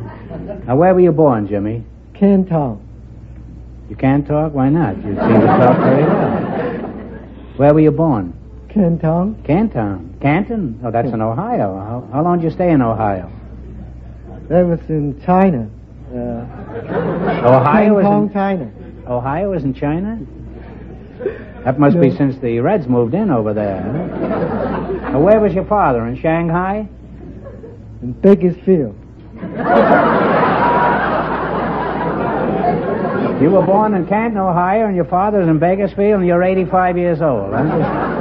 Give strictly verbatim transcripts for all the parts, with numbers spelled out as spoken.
Now, where were you born, Jimmy? Canton. You can't talk? Why not? You seem to talk very well. Where were you born? Canton. Canton. Canton? Oh, that's in Ohio. How, how long did you stay in Ohio? That was in China. Uh, Ohio is Canton, in China. Ohio is in China? That must No. be since the Reds moved in over there. Huh? Now, where was your father? In Shanghai? In Bakersfield. You were born in Canton, Ohio, and your father's in Bakersfield, and you're eighty-five years old. Huh?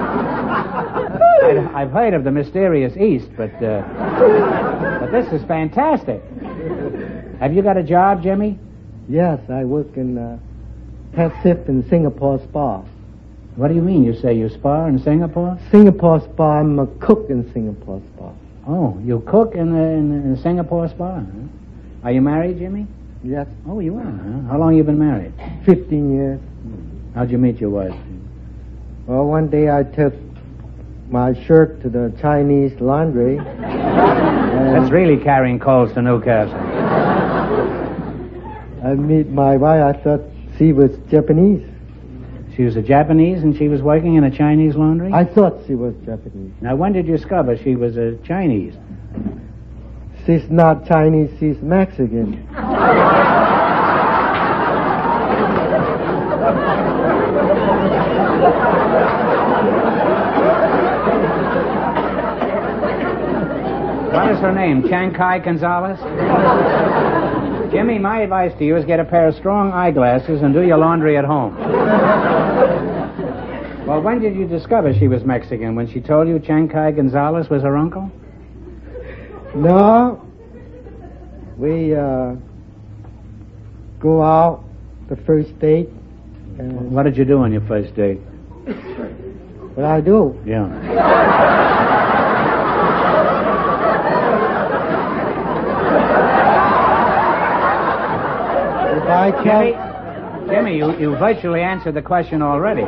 I, I've heard of the mysterious East, but uh, but this is fantastic. Have you got a job, Jimmy? Yes, I work in uh, Pacific in Singapore Spa. What do you mean? You say you spar in Singapore? Singapore Spa. I'm a cook in Singapore Spa. Oh, you cook in the, in the, in the Singapore Spa? Huh? Are you married, Jimmy? Yes, Oh, you are. Huh? How long you been married? fifteen years. How'd you meet your wife? Well, one day I took my shirt to the Chinese laundry. That's really carrying coals to Newcastle. I meet my wife. I thought she was Japanese. She was a Japanese and she was working in a Chinese laundry? I thought she was Japanese. Now, when did you discover she was a Chinese? She's not Chinese. She's Mexican. What is her name? Chiang Kai Gonzalez? Jimmy, my advice to you is get a pair of strong eyeglasses and do your laundry at home. Well, when did you discover she was Mexican? When she told you Chiang Kai Gonzalez was her uncle? No. We uh, go out the first date. And What did you do on your first date? what I do? Yeah. If I Jimmy, tell... Jimmy, you, you virtually answered the question already.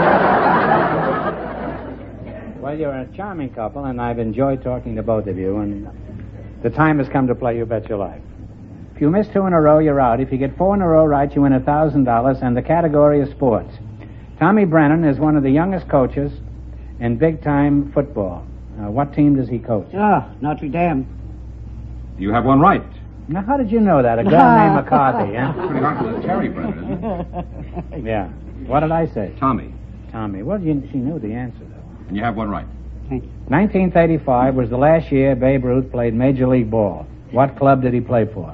Well, you're a charming couple, and I've enjoyed talking to both of you, and the time has come to play You Bet Your Life. If you miss two in a row, you're out. If you get four in a row right, you win one thousand dollars, and the category is sports. Tommy Brennan is one of the youngest coaches in big-time football. Uh, what team does he coach? Ah, Notre Dame. You have one right. Now, how did you know that? A girl named McCarthy, huh? Pretty hard to Terry Brennan, isn't it? Yeah. What did I say? Tommy. Tommy. Well, you, she knew the answer, though. And you have one right. Thank you. nineteen thirty-five was the last year Babe Ruth played Major League Ball. What club did he play for?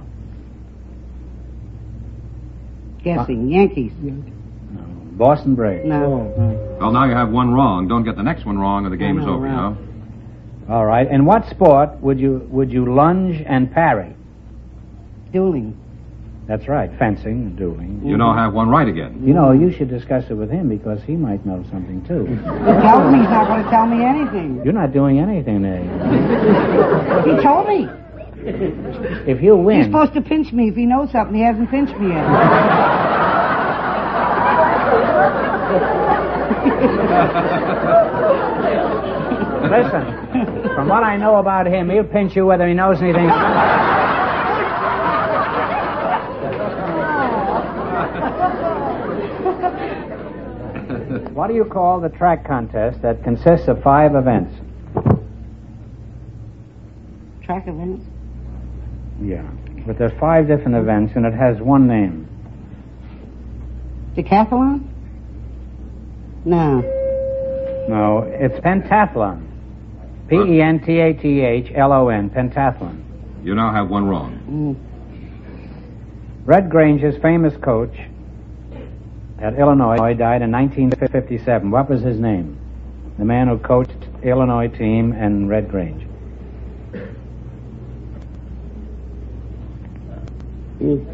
Guessing. Yankees. Boston Braves. No. Well, now you have one wrong. Don't get the next one wrong or the game Oh, is no, over, you no. know? All right. In what sport would you would you lunge and parry? Dueling. That's right. Fencing and dueling. You now have one right again. You know, you should discuss it with him because he might know something, too. He tells me he's not going to tell me anything. You're not doing anything there. He told me. If you He's win... supposed to pinch me if he knows something. He hasn't pinched me yet. Listen, from what I know about him, he'll pinch you whether he knows anything. What do you call the track contest that consists of five events? Track events? Yeah. But there's five different events, and it has one name. Decathlon? No. No, it's pentathlon. P E N T A T H L O N, pentathlon. You now have one wrong. Mm. Red Grange's famous coach at Illinois died in nineteen fifty-seven. What was his name? The man who coached Illinois team and Red Grange. Mm.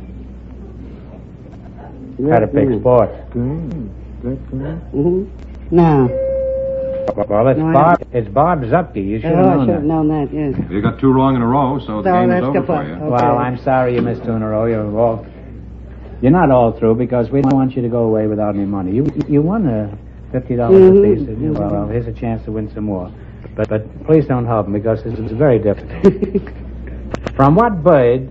Had to pick sports. Green. Red green. Mm-hmm. No. Well, it's No, I Bob. It's Bob Zupke. You should Oh, have I known should have that. known that, yes. You got two wrong in a row, so the No, game is that's over good for fun. you. Okay. Well, I'm sorry you missed two in a row. You're all. You're not all through because we don't want you to go away without any money. You you won a fifty dollars Mhm. apiece, didn't you? Well, well, here's a chance to win some more. But but please don't help him because this is very difficult. From what bird